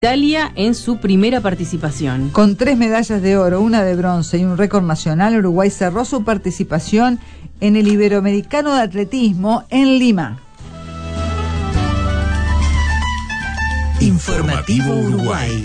Italia en su primera participación. Con 3 medallas de oro, 1 de bronce y un récord nacional, Uruguay cerró su participación en el Iberoamericano de Atletismo en Lima. Informativo Uruguay.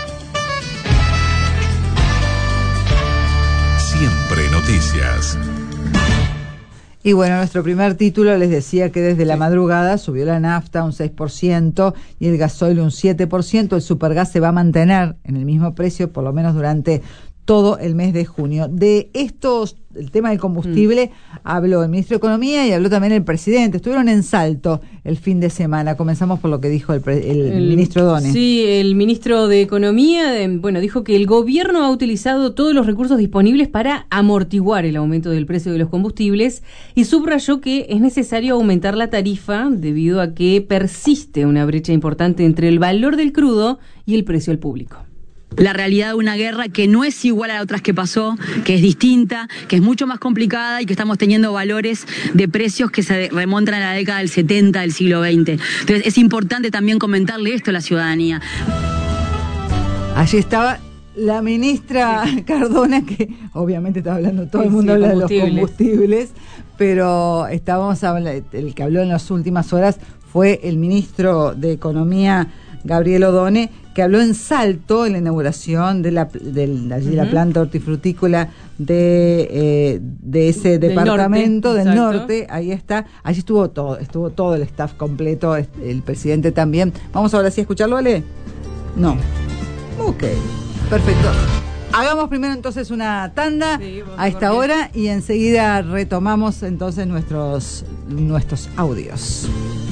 Siempre noticias. Y bueno, nuestro primer título les decía que desde la madrugada subió la nafta un 6% y el gasoil un 7%. El supergas se va a mantener en el mismo precio por lo menos durante todo el mes de junio. De estos, el tema del combustible, habló el ministro de Economía y habló también el presidente. Estuvieron en Salto el fin de semana. Comenzamos por lo que dijo el ministro Done. Sí, el ministro de Economía, dijo que el gobierno ha utilizado todos los recursos disponibles para amortiguar el aumento del precio de los combustibles y subrayó que es necesario aumentar la tarifa debido a que persiste una brecha importante entre el valor del crudo y el precio al público. La realidad de una guerra que no es igual a otras que pasó, que es distinta, que es mucho más complicada y que estamos teniendo valores de precios que se remontan a la década del 70 del siglo XX. Entonces es importante también comentarle esto a la ciudadanía. Allí estaba la ministra Cardona, que obviamente está hablando, todo el mundo habla de los combustibles, pero estábamos hablando, el que habló en las últimas horas fue el ministro de Economía, Gabriel Odone, que habló en Salto en la inauguración de la planta hortifrutícola de ese departamento del norte. Ahí está, allí estuvo todo el staff completo, el presidente también. Vamos ahora sí a escucharlo, Ale. No. Ok, perfecto. Hagamos primero entonces una tanda a esta hora y enseguida retomamos entonces nuestros audios.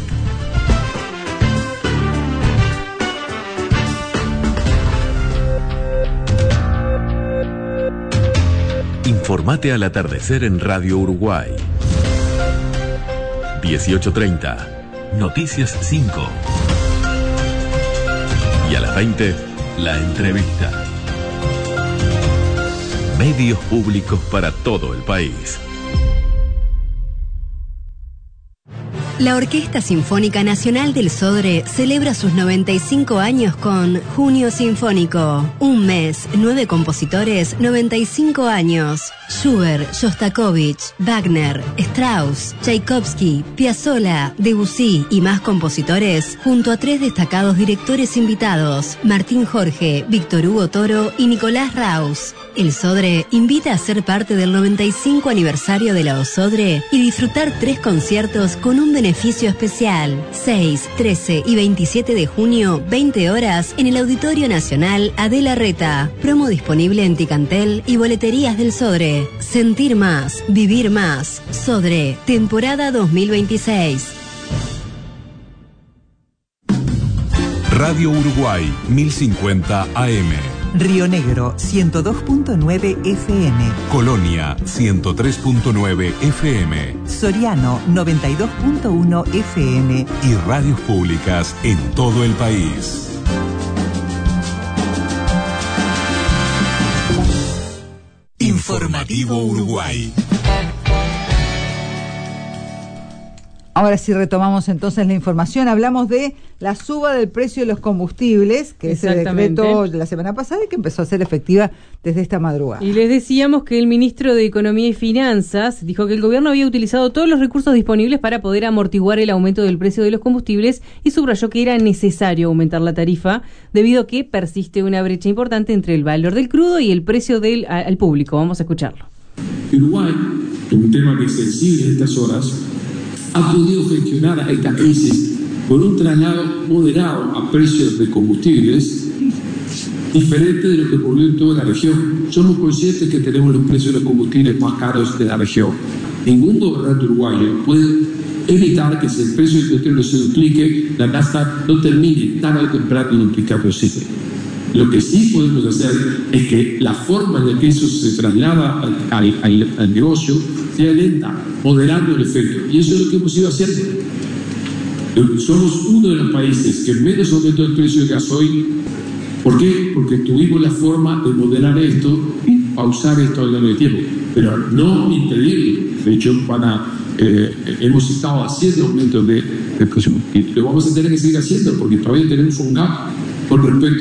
Informate al atardecer en Radio Uruguay. 18:30, Noticias 5. Y a las 20, la entrevista. Medios públicos para todo el país. La Orquesta Sinfónica Nacional del Sodre celebra sus 95 años con Junio Sinfónico. Un mes, 9 compositores, 95 años. Schubert, Shostakovich, Wagner, Strauss, Tchaikovsky, Piazzolla, Debussy y más compositores, junto a 3 destacados directores invitados, Martín Jorge, Víctor Hugo Toro y Nicolás Raus. El Sodre invita a ser parte del 95 aniversario de la OSODRE y disfrutar 3 conciertos con un beneficio especial. 6, 13 y 27 de junio, 20 horas, en el Auditorio Nacional Adela Reta. Promo disponible en Ticantel y boleterías del Sodre. Sentir más, vivir más. Sodre, temporada 2026. Radio Uruguay, 1050 AM. Río Negro, 102.9 FM. Colonia, 103.9 FM. Soriano, 92.1 FM. Y radios públicas en todo el país. Informativo Uruguay. Ahora sí retomamos entonces la información. Hablamos de la suba del precio de los combustibles, que es el decreto de la semana pasada y que empezó a ser efectiva desde esta madrugada. Y les decíamos que el ministro de Economía y Finanzas dijo que el gobierno había utilizado todos los recursos disponibles para poder amortiguar el aumento del precio de los combustibles y subrayó que era necesario aumentar la tarifa debido a que persiste una brecha importante entre el valor del crudo y el precio al público. Vamos a escucharlo. Uruguay, un tema que es sensible en estas horas, ha podido gestionar esta crisis con un traslado moderado a precios de combustibles diferente de lo que ocurrió en toda la región. Somos conscientes que tenemos los precios de los combustibles más caros de la región. Ningún gobernante uruguayo puede evitar que si el precio del petróleo se duplique, la tasa no termine tarde o temprano duplicándose. Lo que sí podemos hacer es que la forma en la que eso se traslada al negocio sea lenta, moderando el efecto. Y eso es lo que hemos ido haciendo. Somos uno de los países que menos aumentó el precio del gasoil. ¿Por qué? Porque tuvimos la forma de moderar esto y pausar esto a lo largo del tiempo. Pero no impedirlo. De hecho, hemos estado haciendo aumentos de precio. Y lo vamos a tener que seguir haciendo porque todavía tenemos un gap con respecto